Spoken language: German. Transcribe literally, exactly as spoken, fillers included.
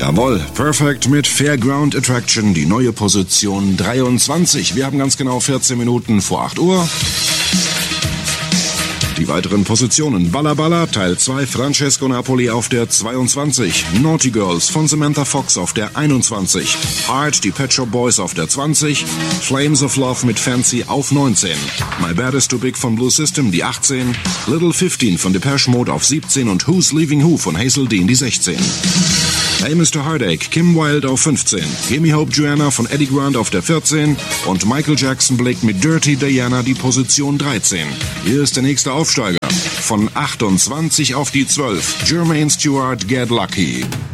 Jawohl, Perfect mit Fairground Attraction, die neue Position dreiundzwanzig. Wir haben ganz genau vierzehn Minuten vor acht Uhr. Die weiteren Positionen: Balla Balla, Teil zwei, Francesco Napoli auf der zweiundzwanzig, Naughty Girls von Samantha Fox auf der einundzwanzig, Heart, die Pet Shop Boys auf der zwanzig, Flames of Love mit Fancy auf neunzehn, My Bad Is Too Big von Blue System die achtzehn, Little fifteen von Depeche Mode auf siebzehn und Who's Leaving Who von Hazel Dean die sechzehn. Hey Mister Heartache, Kim Wilde auf fünfzehn, Gimme Hope Joanna von Eddie Grant auf der vierzehn und Michael Jackson belegt mit Dirty Diana die Position dreizehn. Hier ist der nächste Aufsteiger. Von achtundzwanzig auf die zwölf, Jermaine Stewart, Get Lucky.